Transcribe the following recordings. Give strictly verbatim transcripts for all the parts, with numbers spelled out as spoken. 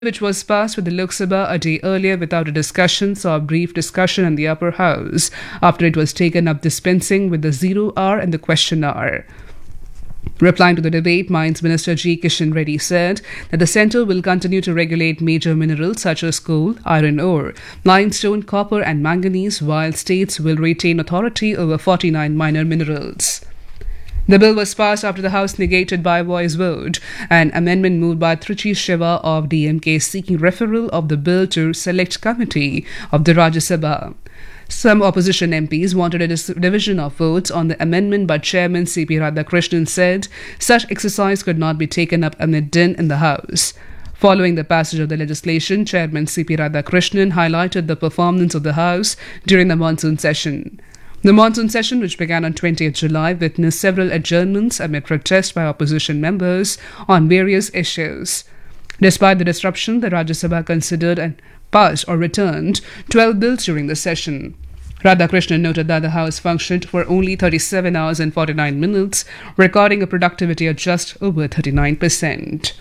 which was passed with the Lok Sabha a day earlier without a discussion, saw a brief discussion in the upper house after it was taken up dispensing with the zero hour and the question hour. Replying to the debate, Mines Minister G. Kishan Reddy said that the centre will continue to regulate major minerals such as coal, iron ore, limestone, copper and manganese, while states will retain authority over forty-nine minor minerals. The bill was passed after the House negated by voice vote an amendment moved by Trichy Shiva of D M K seeking referral of the bill to Select Committee of the Rajya Sabha. Some opposition M Ps wanted a dis- division of votes on the amendment, but Chairman C P Radhakrishnan said such exercise could not be taken up amid din in the House. Following the passage of the legislation, Chairman C P Radhakrishnan highlighted the performance of the House during the monsoon session. The monsoon session, which began on twentieth July, witnessed several adjournments amid protests by opposition members on various issues. Despite the disruption, the Rajya Sabha considered and passed or returned twelve bills during the session. Radhakrishnan noted that the House functioned for only thirty-seven hours and forty-nine minutes, recording a productivity of just over thirty-nine percent.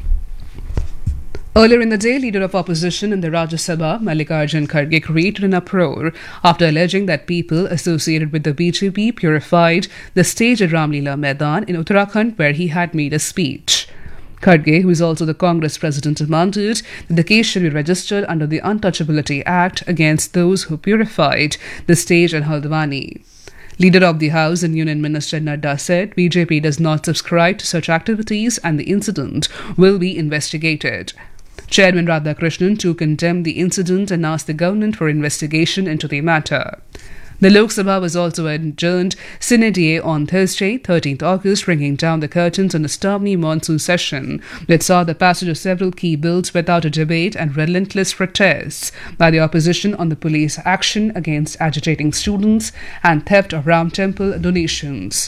Earlier in the day, Leader of Opposition in the Rajya Sabha, Mallikarjun Kharge, created an uproar after alleging that people associated with the B J P purified the stage at Ramlila Maidan in Uttarakhand, where he had made a speech. Kharge, who is also the Congress president, demanded that the case should be registered under the Untouchability Act against those who purified the stage at Haldwani. Leader of the House and Union Minister Nadda said B J P does not subscribe to such activities and the incident will be investigated. Chairman Radhakrishnan too condemned the incident and asked the government for investigation into the matter. The Lok Sabha was also adjourned sine die on Thursday, thirteenth August, bringing down the curtains on a stormy monsoon session that saw the passage of several key bills without a debate and relentless protests by the opposition on the police action against agitating students and theft of Ram Temple donations.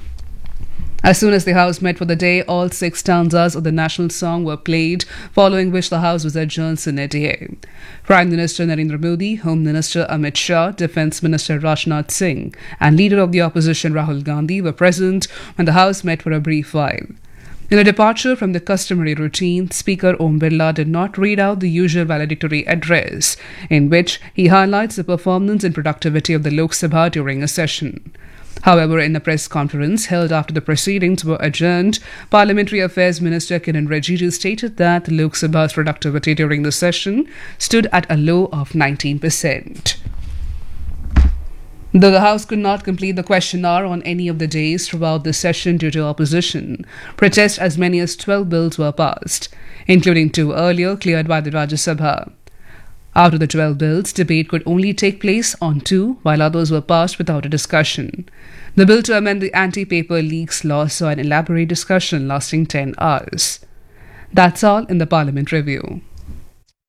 As soon as the House met for the day, all six stanzas of the national song were played, following which the House was adjourned sine die. Prime Minister Narendra Modi, Home Minister Amit Shah, Defence Minister Rajnath Singh and Leader of the Opposition Rahul Gandhi were present when the House met for a brief while. In a departure from the customary routine, Speaker Om Birla did not read out the usual valedictory address, in which he highlights the performance and productivity of the Lok Sabha during a session. However, in a press conference held after the proceedings were adjourned, Parliamentary Affairs Minister Kiren Rijiju stated that the Lok Sabha's productivity during the session stood at a low of nineteen percent. Though the House could not complete the question hour on any of the days throughout the session due to opposition, protests as many as twelve bills were passed, including two earlier cleared by the Rajya Sabha. Out of the twelve bills, debate could only take place on two, while others were passed without a discussion. The bill to amend the Anti-Paper Leaks Law saw an elaborate discussion lasting ten hours. That's all in the Parliament Review.